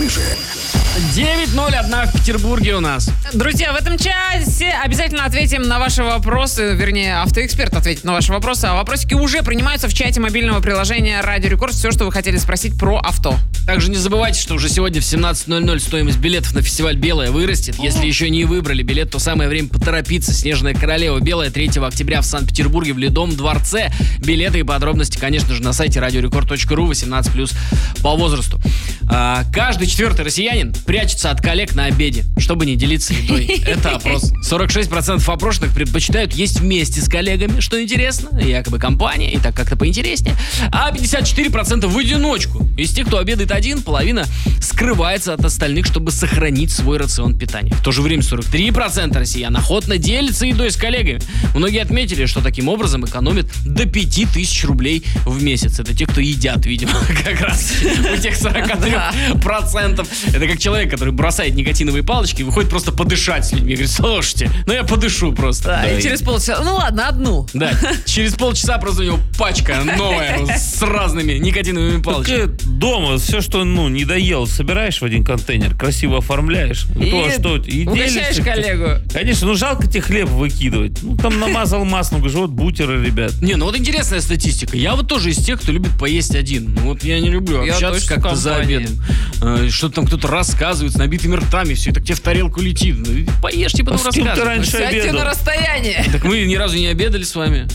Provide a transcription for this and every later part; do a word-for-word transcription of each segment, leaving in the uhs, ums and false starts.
ближе. девять ноль один в Петербурге у нас. Друзья, в этом часе обязательно ответим на ваши вопросы, вернее, автоэксперт ответит на ваши вопросы, а вопросики уже принимаются в чате мобильного приложения Радио Рекорд. Все, что вы хотели спросить про авто. Также не забывайте, что уже сегодня в семнадцать ноль ноль стоимость билетов на фестиваль «Белая» вырастет. Если еще не выбрали билет, то самое время поторопиться. «Снежная королева» «Белая» третьего октября в Санкт-Петербурге в Ледовом дворце. Билеты и подробности, конечно же, на сайте радиорекорд точка ру, восемнадцать плюс по возрасту. А, каждый четвертый россиянин прячется от коллег на обеде, чтобы не делиться едой. Это опрос. сорок шесть процентов опрошенных предпочитают есть вместе с коллегами, что интересно, якобы компания, и так как-то поинтереснее. А пятьдесят четыре процента в одиночку. Из тех, кто обедает один, половина скрывается от остальных, чтобы сохранить свой рацион питания. В то же время сорок три процента россиян охотно делятся едой с коллегами. Многие отметили, что таким образом экономят до пяти тысяч рублей в месяц. Это те, кто едят, видимо, как раз у тех сорок три процентов. Это как человек, который бросает никотиновые палочки и выходит просто подышать с людьми. Говорит, слушайте, ну я подышу просто. Да, да, и через полчаса, ну ладно, одну. Да, через полчаса просто у него пачка новая с разными никотиновыми палочками. Так, дома все, что ну не доел, собираешь в один контейнер, красиво оформляешь. И то, что, и угощаешь делишься. коллегу. Конечно, ну жалко тебе хлеб выкидывать. Ну там намазал маслом, говоришь, вот бутеры, ребят. Не, ну вот интересная статистика. Я вот тоже из тех, кто любит поесть один. Ну вот я не люблю Я общаться как-то за обедом. Э, Что-то там кто-то рассказывает с набитыми ртами, все это к тебе в тарелку летит. Ну, поешьте, потом А с кем ты рассказывай. раньше Сядьте обедал? на расстояние. Так мы ни разу не обедали с вами.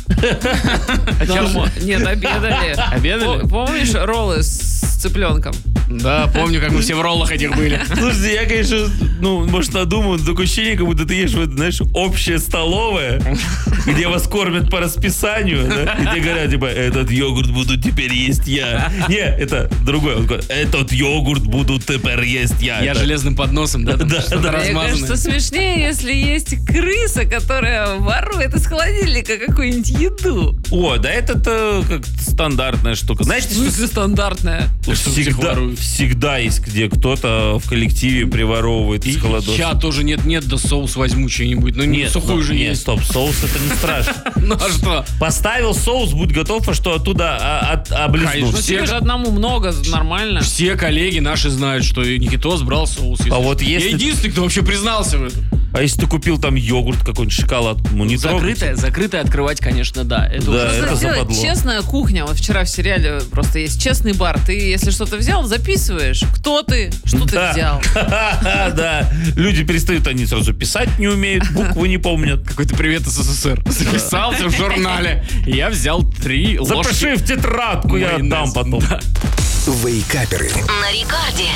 Хотя, мо- Нет, обедали. Обедали? По- Помнишь роллы с цыпленком? Да, помню, как мы все в роллах этих были. Слушайте, я, конечно, ну, может, надумал, но такое ощущение, как будто ты ешь, вот, знаешь, общее столовое, где вас кормят по расписанию, да? И тебе говорят, типа, этот йогурт буду теперь есть я. Не, это другое. Он говорит, этот йогурт буду теперь есть я. Я Это- железным подносом, да, там Да, что-то да. Мне размазанное. кажется, смешнее, если есть крыса, которая ворует из холодильника какую-нибудь еду. О, да это-то как стандартная штука. Знаете, В смысле стандартная? что всех всегда, воруют? всегда есть, где кто-то в коллективе приворовывает из холодильника. Я тоже нет-нет, да соус возьму что-нибудь. Ну, не сухую ну, же нет, есть. стоп, соус это не страшно. Ну, а что? Поставил соус, будь готов, а что оттуда а, от, Конечно. облизнуть. Ну Все- тебе же одному много, нормально. Все коллеги наши знают, что Никитос брал соус. если А что. вот Я если- единственный, кто вообще признался в этом. А если ты купил там йогурт какой-нибудь, шоколад, ну не трогай. Закрытое, закрытое открывать, конечно, да. Это Да, уже это Нужно сделать западло. честная кухня. Вот вчера в сериале просто есть честный бар. Ты, если что-то взял, записываешь. Кто ты? Что ты Да. взял? Да. Люди перестают, они сразу писать не умеют, буквы не помнят. какой-то привет СССР. Записался в журнале. И я взял три ложки. Запиши в тетрадку, я майонеза. отдам потом. Да. Вейкаперы. На рекорде.